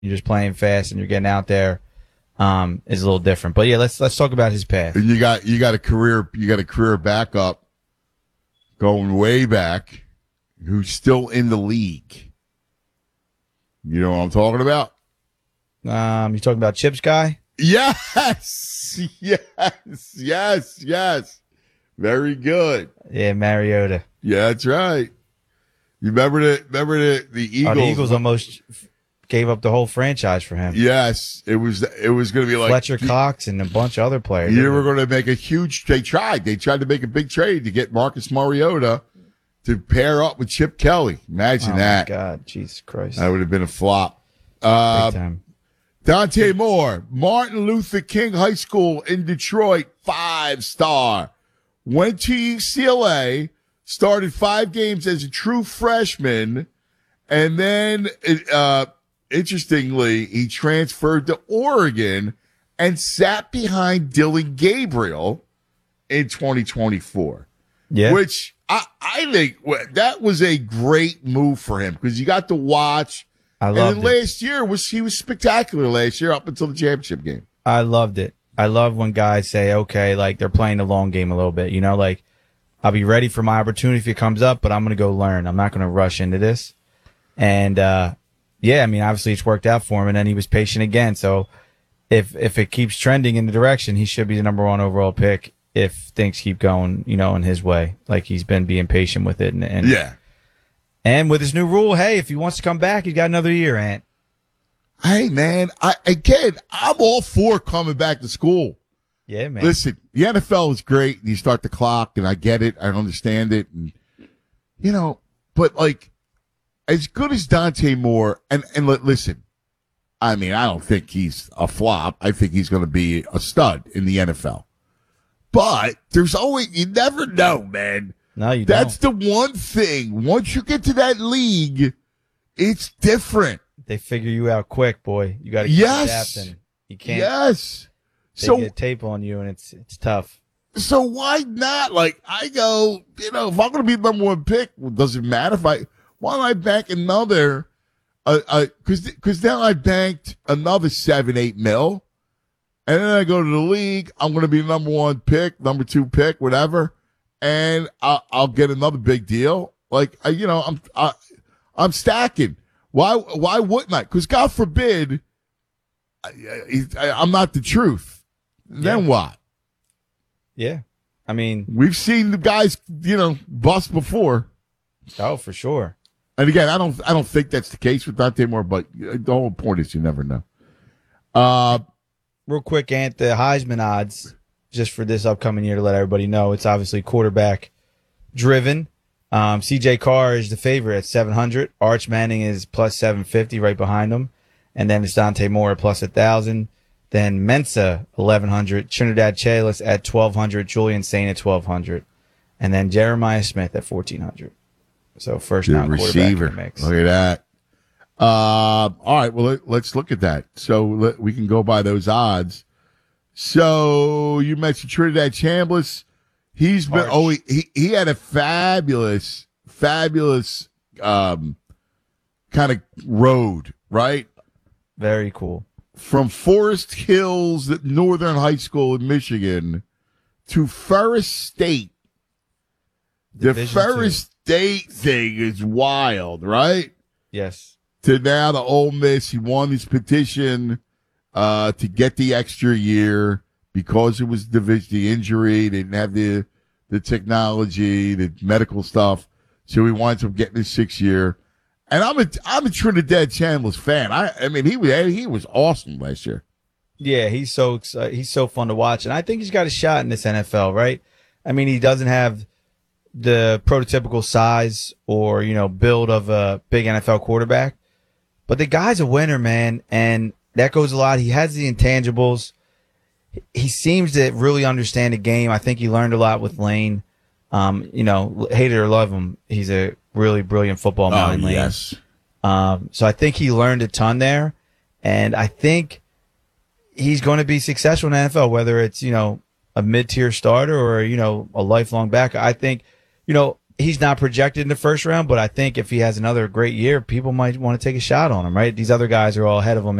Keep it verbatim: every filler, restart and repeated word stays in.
you're just playing fast and you're getting out there um, is a little different. But yeah, let's let's talk about his path. And you got you got a career you got a career backup going way back, who's still in the league. You know what I'm talking about? Um, you talking about Chips guy? Yes, yes, yes, yes. Very good. Yeah, Mariota. Yeah, that's right. You remember the remember the the Eagles? Oh, the Eagles almost gave up the whole franchise for him. Yes, it was it was going to be like Fletcher Cox and a bunch of other players. You were going to make a huge. They tried. They tried to make a big trade to get Marcus Mariota to pair up with Chip Kelly. Imagine oh that. My God, Jesus Christ. That would have been a flop. Uh, Big time. Dante Moore, Martin Luther King High School in Detroit, five star. Went to U C L A, started five games as a true freshman, and then, uh, interestingly, he transferred to Oregon and sat behind Dylan Gabriel in twenty twenty-four. Yeah. Which I, I think that was a great move for him because you got to watch. I and loved then it. last year was he was spectacular last year up until the championship game. I loved it. I love when guys say, okay, like they're playing the long game a little bit, you know, like I'll be ready for my opportunity if it comes up, but I'm going to go learn. I'm not going to rush into this. And, uh, yeah, I mean, obviously it's worked out for him and then he was patient again. So if, if it keeps trending in the direction, he should be the number one overall pick if things keep going, you know, in his way. Like he's been being patient with it. And, and yeah. And with his new rule, hey, if he wants to come back, he's got another year, Ant. Hey, man, I again, I'm all for coming back to school. Yeah, man. Listen, the N F L is great, and you start the clock, and I get it, I understand it, and you know, but like, as good as Dante Moore, and and li- listen, I mean, I don't think he's a flop. I think he's going to be a stud in the N F L. But there's always, you never know, man. No, you That's don't. the one thing. Once you get to that league, it's different. They figure you out quick, boy. You got to keep Yes. adapting. You can't. Yes. They So get tape on you, and it's it's tough. so why not? Like I go, you know, if I'm going to be the number one pick, well, does it matter if I? Why don't I bank another? Uh, uh, because because now I banked another seven, eight mil, and then I go to the league. I'm going to be the number one pick, number two pick, whatever, and I'll, I'll get another big deal. Like I, you know, I'm I, I'm stacking. Why why wouldn't I? Because God forbid, I, I, I'm not the truth. Then Yeah. what? Yeah, I mean, We've seen the guys, you know, bust before. oh, for sure. And again, I don't, I don't think that's the case with Dante Moore, but the whole point is you never know. Uh, Real quick, Ant, the Heisman odds, just for this upcoming year to let everybody know, it's obviously quarterback driven. Um, C J Carr is the favorite at seven hundred. Arch Manning is plus seven fifty right behind him. And then it's Dante Moore at plus one thousand. Then Mensa, eleven hundred. Trinidad Chalice at twelve hundred. Julian Saint at twelve hundred. And then Jeremiah Smith at fourteen hundred. So first the down quarterback receiver. in the mix. Look at that. Uh, all right. Well, let, let's look at that. So let, we can go by those odds. So you mentioned Trinidad Chambliss. He's been, Arch. oh, he, he, he had a fabulous, fabulous, um, kind of road, right? Very cool. From Forest Hills Northern High School in Michigan to Ferris State. The Division Ferris State thing is wild, right? Yes. To now the Ole Miss, he won his petition uh, to get the extra year because it was division, the injury. They didn't have the the technology, the medical stuff, so he winds up getting his sixth year. And I'm a I'm a Trinidad Chambliss fan. I I mean he was he was awesome last year. Yeah, he's so exci- he's so fun to watch, and I think he's got a shot in this N F L, right? I mean, he doesn't have the prototypical size or you know build of a big N F L quarterback, but the guy's a winner, man, and that goes a lot. He has the intangibles. He seems to really understand the game. I think he learned a lot with Lane. Um, you know, hate it or love him, he's a really brilliant football mind. Oh, Lane. yes. Um, so I think he learned a ton there, and I think he's going to be successful in the N F L, whether it's, you know, a mid-tier starter or, you know, a lifelong backer. I think, you know, he's not projected in the first round, but I think if he has another great year, people might want to take a shot on him, right? These other guys are all ahead of him